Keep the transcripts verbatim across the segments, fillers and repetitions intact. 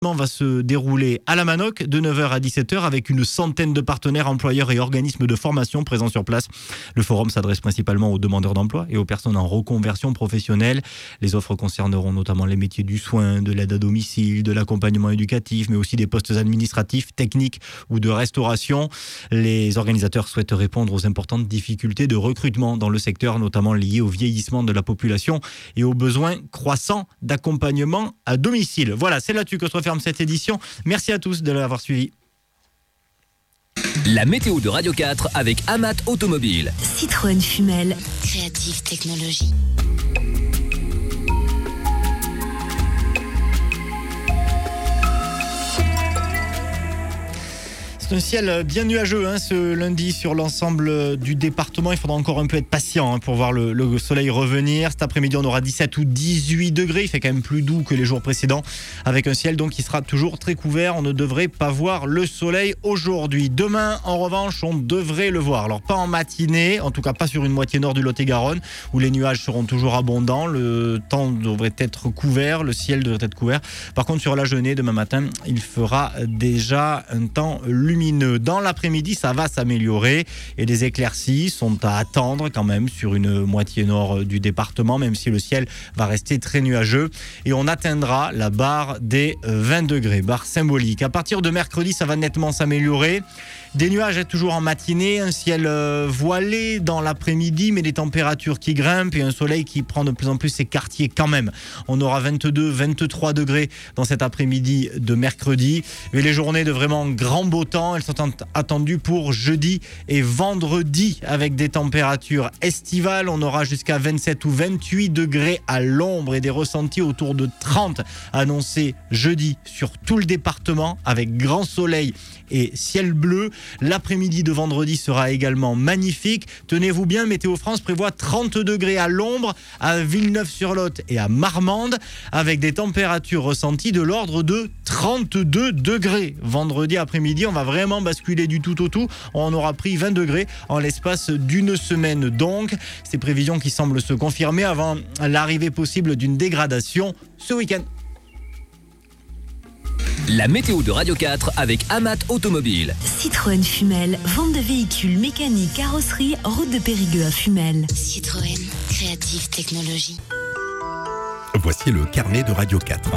va se dérouler à la Manoc de neuf heures à dix-sept heures avec une centaine de partenaires, employeurs et organismes de formation présents sur place. Le forum s'adresse principalement aux demandeurs d'emploi et aux personnes en reconversion professionnelle. Les offres concerneront notamment les métiers du soin, de l'aide à domicile, de l'accompagnement éducatif, mais aussi des postes administratifs, techniques ou de restauration. Les organisateurs souhaitent répondre aux importantes difficultés de recrutement dans le secteur, notamment liées au vieillissement de la population et aux besoins croissants d'accompagnement à domicile. Voilà, c'est là-dessus que se referme cette édition. Merci à tous de l'avoir suivi. La météo de Radio quatre avec Amat Automobile. Citroën Fumel. Creative Technologies. Un ciel bien nuageux hein, ce lundi sur l'ensemble du département. Il faudra encore un peu être patient hein, pour voir le, le soleil revenir. Cet après-midi, on aura dix-sept ou dix-huit degrés. Il fait quand même plus doux que les jours précédents avec un ciel donc qui sera toujours très couvert. On ne devrait pas voir le soleil aujourd'hui. Demain, en revanche, on devrait le voir. Alors, pas en matinée, en tout cas pas sur une moitié nord du Lot-et-Garonne où les nuages seront toujours abondants. Le temps devrait être couvert, le ciel devrait être couvert. Par contre, sur la journée, demain matin, il fera déjà un temps lumineux. Dans l'après-midi, ça va s'améliorer et des éclaircies sont à attendre quand même sur une moitié nord du département, même si le ciel va rester très nuageux. Et on atteindra la barre des vingt degrés, barre symbolique. À partir de mercredi, ça va nettement s'améliorer. Des nuages toujours en matinée, un ciel voilé dans l'après-midi, mais des températures qui grimpent et un soleil qui prend de plus en plus ses quartiers quand même. On aura vingt-deux, vingt-trois degrés dans cet après-midi de mercredi. Mais les journées de vraiment grand beau temps, elles sont attendues pour jeudi et vendredi avec des températures estivales. On aura jusqu'à vingt-sept ou vingt-huit degrés à l'ombre et des ressentis autour de trente annoncés jeudi sur tout le département avec grand soleil et ciel bleu. L'après-midi de vendredi sera également magnifique. Tenez-vous bien, Météo France prévoit trente degrés à l'ombre à Villeneuve-sur-Lot et à Marmande avec des températures ressenties de l'ordre de trente-deux degrés. Vendredi après-midi, on va vraiment basculer du tout au tout. On aura pris vingt degrés en l'espace d'une semaine donc. Ces prévisions qui semblent se confirmer avant l'arrivée possible d'une dégradation ce week-end. La météo de Radio quatre avec Amat Automobile. Citroën Fumel, vente de véhicules mécaniques, carrosserie, route de Périgueux à Fumel. Citroën, Creative Technologies. Voici le carnet de Radio quatre.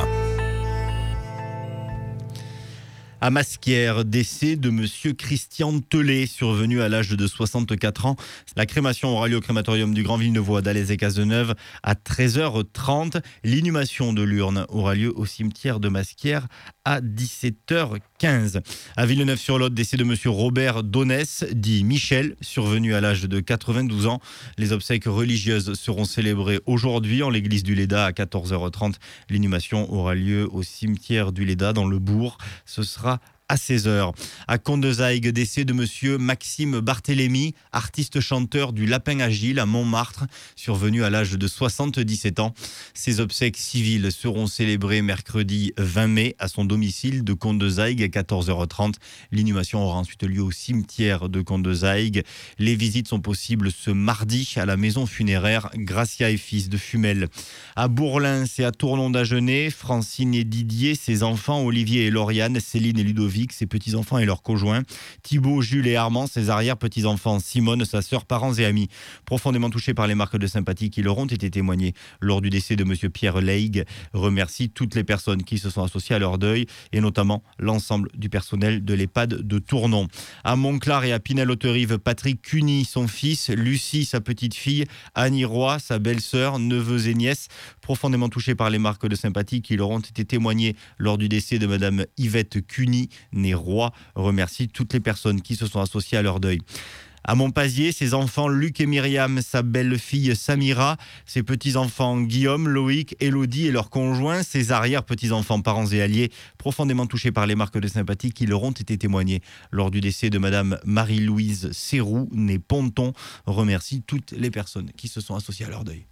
À Masquières, décès de monsieur Christian Tellet, survenu à l'âge de soixante-quatre ans. La crémation aura lieu au crématorium du Grand Villeneuvois d'Alès et Cazeneuve à treize heures trente. L'inhumation de l'urne aura lieu au cimetière de Masquières à dix-sept heures quinze. À Villeneuve-sur-Lot, décès de monsieur Robert Donès, dit Michel, survenu à l'âge de quatre-vingt-douze ans. Les obsèques religieuses seront célébrées aujourd'hui en l'église du Léda à quatorze heures trente. L'inhumation aura lieu au cimetière du Léda dans le bourg. Ce sera à seize heures. À Condezaïgue, décès de monsieur Maxime Barthélémy, artiste chanteur du Lapin Agile à Montmartre, survenu à l'âge de soixante-dix-sept ans. Ses obsèques civiles seront célébrées mercredi vingt mai à son domicile de Condezaïgue à quatorze heures trente. L'inhumation aura ensuite lieu au cimetière de Condezaïgue. Les visites sont possibles ce mardi à la maison funéraire Gracia et Fils de Fumel. À Bourlins et à Tournon-d'Agenais, Francine et Didier, ses enfants Olivier et Lauriane, Céline et Ludovic, ses petits-enfants et leurs conjoints, Thibaut, Jules et Armand, ses arrière-petits-enfants, Simone, sa sœur, parents et amis. Profondément touchés par les marques de sympathie qui leur ont été témoignées lors du décès de monsieur Pierre Leigh, remercie toutes les personnes qui se sont associées à leur deuil et notamment l'ensemble du personnel de l'EHPAD de Tournon. À Montclar et à Pinel-Haute-Rive, Patrick Cuny, son fils, Lucie, sa petite-fille, Annie Roy, sa belle-sœur, neveux et nièces, profondément touchés par les marques de sympathie qui leur ont été témoignées lors du décès de madame Yvette Cuny, née Roy, remercie toutes les personnes qui se sont associées à leur deuil. À Montpazier, ses enfants Luc et Myriam, sa belle-fille Samira, ses petits-enfants Guillaume, Loïc, Élodie et leurs conjoints, ses arrière-petits-enfants, parents et alliés, profondément touchés par les marques de sympathie qui leur ont été témoignées lors du décès de madame Marie-Louise Serroux, née Ponton, remercie toutes les personnes qui se sont associées à leur deuil.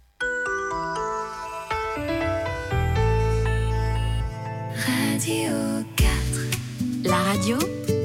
Radio quatre. La radio